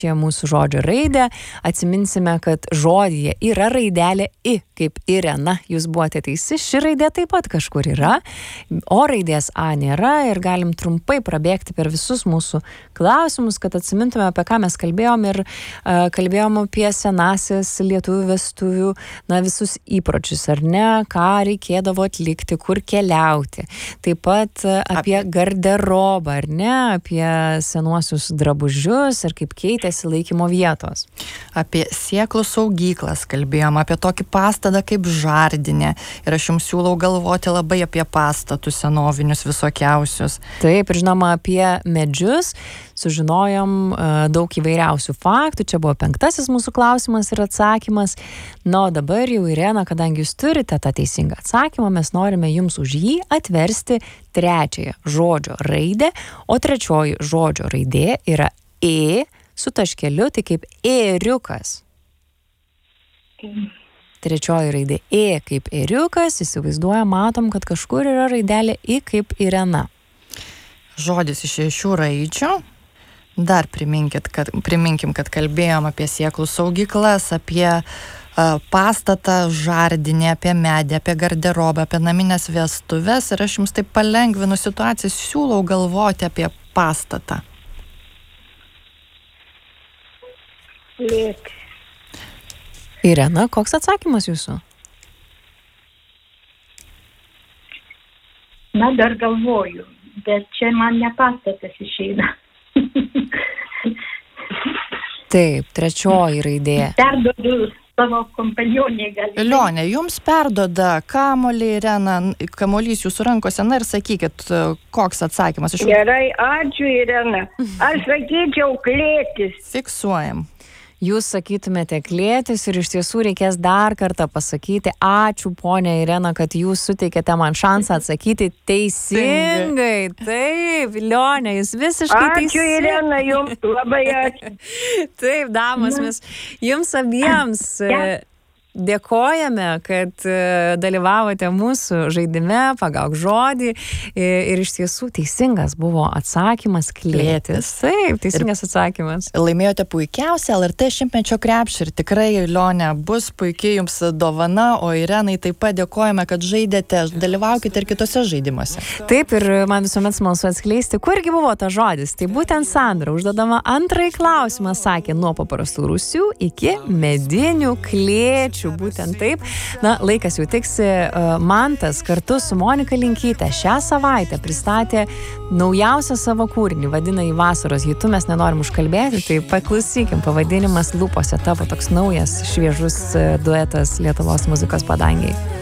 mūsų žodžio raidę, atsiminsime, kad žodyje yra raidelė I, kaip Irena, jūs buvote teisi, ši raidė taip pat kažkur yra, o raidės A nėra ir galim trumpai prabėgti per visus mūsų klausimus, kad atsimintume, apie ką mes kalbėjom ir kalbėjom apie senasias lietuvių vestuvių, visus įpročius, ar ne, ką reikėdavo atlikti, kur keliauti. Taip pat apie garderobą, ar ne, apie senuosius drabužius ir kaip keitėsi laikymo vietos. Apie sėklų saugyklas kalbėjom, apie tokį pastatą kaip žardinė. Ir aš jums siūlau galvoti labai apie pastatus senovinius visokiausius. Taip, ir žinoma, apie medžius sužinojom daug įvairiausių faktų. Čia buvo 5 mūsų klausimas ir atsakymas. O dabar jau, Irena, kadangi jūs turite tą teisingą atsakymą, mes norime jums už jį atversti 3 žodžio raidę, o 3 žodžio raidė yra E su taškeliu, tai kaip ėriukas. 3 raidė E kaip ėriukas, įsivaizduoja, matom, kad kažkur yra raidelė I kaip Irena. Žodis iš 6 raidžių. Dar priminkim, kad kalbėjom apie sėklų saugyklas, apie pastatą, žardinį, apie medį, apie garderobą, apie naminės vestuves. Ir aš jums taip palengvinu situaciją, siūlau galvoti apie pastatą. Irena, koks atsakymas jūsų? Dar galvoju, bet čia man ne pastatas išeina. Taip, 3 raidė. Perduodu savo kompanionė gal. Lionė, jums perduoda kamuolį, Irena, kamuolys jūsų rankose, ir sakykit, koks atsakymas. Gerai, ačiū, Irena. Aš sakyčiau klėtis. Fiksuojam. Jūs sakytumėte klėtis ir iš tiesų reikės dar kartą pasakyti ačiū, ponia Irena, kad jūs suteikėte man šansą atsakyti teisingai. Taip, Lionė, jūs visiškai teisingai. Ačiū, Irena, jums labai ačiū. Taip, damos, mes jums abiems dėkojame, kad dalyvavote mūsų žaidime Pagauk žodį ir iš tiesų teisingas buvo atsakymas klėtis. Taip, teisingas atsakymas. Laimėjote puikiausią LRT 100-mečio krepšį ir tikrai, Lionė, bus puikiai jums dovana, o Irenai taip pat dėkojame, kad žaidėte, dalyvaukite ir kitose žaidimuose. Taip, ir man visuomet smalsu atskleisti, kurgi buvo ta žodis. Tai būtent Sandra, užduodama 2 klausimą, sakė nuo paprastų rūsių iki medinių klėčių. Būtent taip. Laikas jau tiksi. Mantas kartu su Monika Linkyte šią savaitę pristatė naujausią savo kūrinį, vadina jį vasaros hitu, mes nenorim užkalbėti, tai paklausykim, pavadinimas Lūpose tavo, toks naujas, šviežus duetas Lietuvos muzikos padangiai.